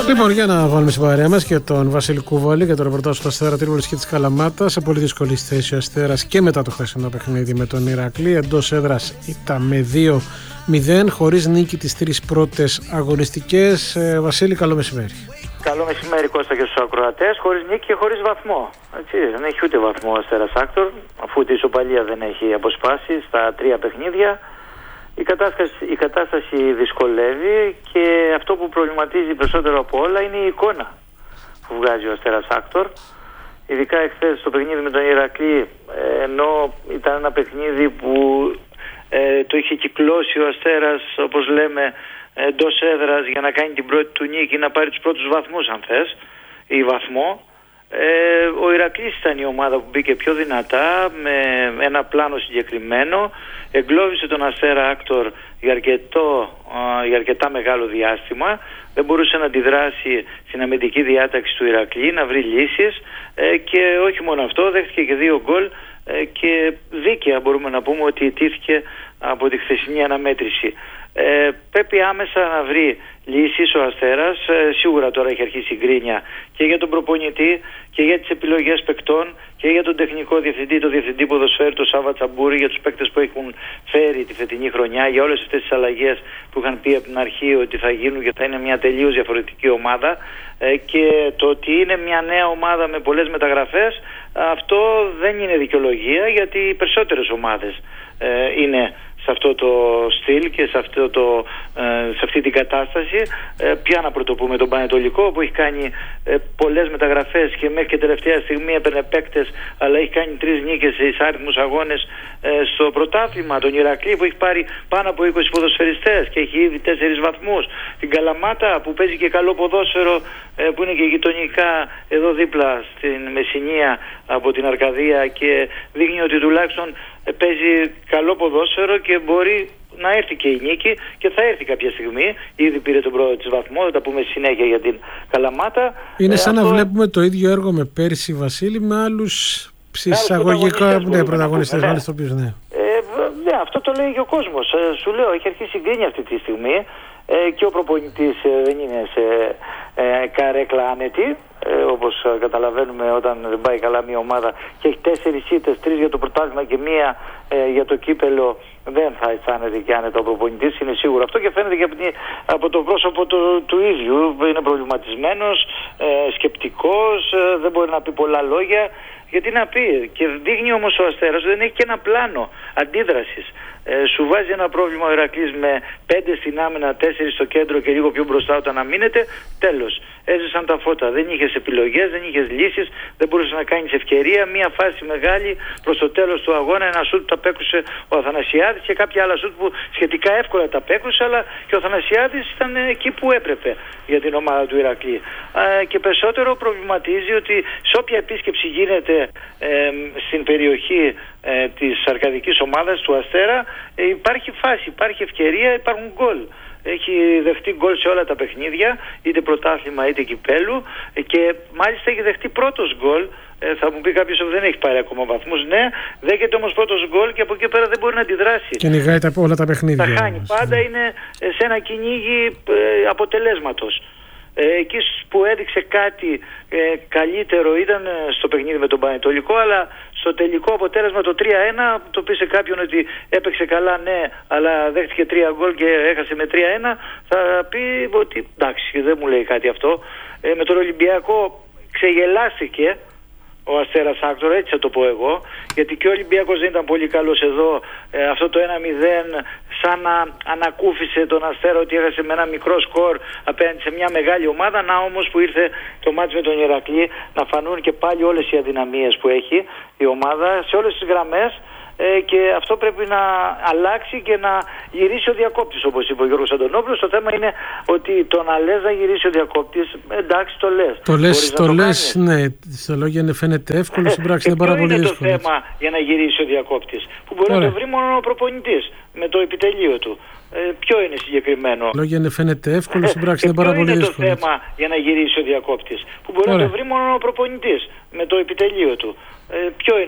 Λοιπόν, για να βάλουμε στην παρέα μας και τον Βασίλη Κουβάλη για το ρεπορτάζ του Αστέρα Τρίπολης και της Καλαμάτας. Σε πολύ δύσκολη θέση ο Αστέρας και μετά το χθεσινό παιχνίδι με τον Ηρακλή. Εντός έδρας ήταν με 2-0, χωρίς νίκη τις τρεις πρώτες αγωνιστικές. Βασίλη, καλό μεσημέρι. Καλό μεσημέρι, Κώστα, και στους ακροατές. Χωρίς νίκη και χωρίς βαθμό. Έτσι, δεν έχει ούτε βαθμό ο Αστέρας Άκτορ, αφού τη ισοπαλία δεν έχει αποσπάσει στα 3 παιχνίδια. Η κατάσταση δυσκολεύει και αυτό που προβληματίζει περισσότερο από όλα είναι η εικόνα που βγάζει ο Αστέρας Άκτορ. Ειδικά εχθές στο παιχνίδι με τον Ηρακλή, ενώ ήταν ένα παιχνίδι που το είχε κυκλώσει ο Αστέρας, όπως λέμε, εντός έδρας για να κάνει την πρώτη του νίκη, να πάρει τους πρώτους βαθμούς, αν θες, ή βαθμό. Ο Ηρακλής ήταν η ομάδα που μπήκε πιο δυνατά, με ένα πλάνο συγκεκριμένο, εγκλώβησε τον Αστέρα Άκτορ για αρκετά μεγάλο διάστημα, δεν μπορούσε να αντιδράσει στην αμυντική διάταξη του Ηρακλή, να βρει λύσεις, και όχι μόνο αυτό, δέχτηκε και 2 γκολ και δίκαια μπορούμε να πούμε ότι ιτήθηκε από τη χθεσινή αναμέτρηση. Πρέπει άμεσα να βρει λύσεις ο Αστέρας. Σίγουρα τώρα έχει αρχίσει η γκρίνια και για τον προπονητή και για τις επιλογές παικτών και για τον τεχνικό διευθυντή, τον διευθυντή ποδοσφαίρου, τον Σάββα Τσαμπούρη, για τους παίκτες που έχουν φέρει τη φετινή χρονιά, για όλες αυτές τις αλλαγές που είχαν πει από την αρχή ότι θα γίνουν και θα είναι μια τελείως διαφορετική ομάδα, και το ότι είναι μια νέα ομάδα με πολλές μεταγραφές, αυτό δεν είναι δικαιολογία, γιατί οι περισσότερες ομάδες είναι σε αυτό το στυλ και σε αυτή την κατάσταση. Πια να πρωτοπούμε τον Πανετολικό, που έχει κάνει πολλές μεταγραφές και μέχρι και τελευταία στιγμή έπαιρνε παίκτες, αλλά έχει κάνει 3 νίκες σε εισάριθμους αγώνες στο πρωτάθλημα. Τον Ηρακλή που έχει πάρει πάνω από 20 ποδοσφαιριστές και έχει ήδη 4 βαθμούς. Την Καλαμάτα που παίζει και καλό ποδόσφαιρο, που είναι και γειτονικά εδώ δίπλα στην Μεσσηνία από την Αρκαδία, και δείχνει ότι τουλάχιστον παίζει καλό ποδόσφαιρο και μπορεί να έρθει και η νίκη, και θα έρθει κάποια στιγμή. Ήδη πήρε τον πρώτο της βαθμό, θα τα πούμε συνέχεια για την Καλαμάτα. Είναι σαν να βλέπουμε το ίδιο έργο με πέρσι, Βασίλη, με άλλους ψυχαγωγικά πρωταγωνιστές. Ναι, αυτό το λέει και ο κόσμος. Σου λέω, έχει αρχίσει η γκρίνια αυτή τη στιγμή, και ο προπονητής δεν είναι σε καρέκλα άνετη, όπως καταλαβαίνουμε όταν δεν πάει καλά μια ομάδα και έχει 4 ήττες, 3 για το πρωτάθλημα και 1 για το κύπελο, δεν θα αισθάνεται και άνετα ο προπονητής, είναι σίγουρο αυτό, και φαίνεται και από το πρόσωπο του ίδιου. Είναι προβληματισμένος, σκεπτικός, δεν μπορεί να πει πολλά λόγια. Γιατί να πει, και δείχνει όμως ο Αστέρας ότι δεν έχει και ένα πλάνο αντίδρασης. Σου βάζει ένα πρόβλημα ο Ηρακλής με 5 στην άμυνα, 4 στο κέντρο και λίγο πιο μπροστά όταν αμήνεται. Τέλος. Έζησαν τα φώτα. Δεν είχες επιλογές, δεν είχες λύσεις, δεν μπορούσες να κάνεις ευκαιρία. Μία φάση μεγάλη προς το τέλος του αγώνα, ένα σούτ τα παίκρουσε ο Αθανασιάδης και κάποια άλλα σούτ που σχετικά εύκολα τα παίκρουσε, αλλά και ο Αθανασιάδης ήταν εκεί που έπρεπε για την ομάδα του Ηρακλή. Και περισσότερο προβληματίζει ότι σε όποια επίσκεψη γίνεται στην περιοχή της αρκαδικής ομάδας του Αστέρα, υπάρχει φάση, υπάρχει ευκαιρία, υπάρχουν γκολ. Έχει δεχτεί γκολ σε όλα τα παιχνίδια, είτε πρωτάθλημα είτε κυπέλου, και μάλιστα έχει δεχτεί πρώτος γκολ. Θα μου πει κάποιος ότι δεν έχει πάρει ακόμα βαθμούς. Ναι, δέχεται όμως πρώτος γκολ και από εκεί πέρα δεν μπορεί να αντιδράσει. Κυνηγάει όλα τα παιχνίδια. Τα χάνει. Πάντα είναι σε ένα κυνήγι αποτελέσματος. Εκεί που έδειξε κάτι καλύτερο ήταν στο παιχνίδι με τον Πανετολικό, αλλά στο τελικό αποτέλεσμα το 3-1, το πει σε κάποιον ότι έπαιξε καλά, ναι, αλλά δέχτηκε 3 γκολ και έχασε με 3-1, θα πει ότι εντάξει, δεν μου λέει κάτι αυτό. Με τον Ολυμπιακό ξεγελάστηκε ο Αστέρας Άκτορ, έτσι θα το πω εγώ, γιατί και ο Ολυμπιακός δεν ήταν πολύ καλός εδώ. Αυτό το 1-0 σαν να ανακούφισε τον Αστέρα ότι έχασε με ένα μικρό σκορ απέναντι σε μια μεγάλη ομάδα. Να όμως που ήρθε το μάτς με τον Ηρακλή να φανούν και πάλι όλες οι αδυναμίες που έχει η ομάδα σε όλες τις γραμμές. Και αυτό πρέπει να αλλάξει και να γυρίσει ο διακόπτης, όπως είπε ο Γιώργος Αντωνόπουλος. Το θέμα είναι ότι το να λες να γυρίσει ο διακόπτης, εντάξει, το λες. Το λες, ναι. Στα λόγια φαίνεται εύκολο, στην πράξη είναι πάρα πολύ δύσκολο. Ποιο είναι το θέμα για να γυρίσει ο διακόπτης, που μπορεί να το βρει μόνο ο προπονητής με το επιτελείο του. Ποιο είναι συγκεκριμένο? Λόγια φαίνεται εύκολο, στην πράξη είναι πάρα πολύ δύσκολο. Ποιο είναι το θέμα για να γυρίσει ο διακόπτης, που μπορεί να το βρει μόνο ο προπονητής με το επιτελείο του. Ποιο είναι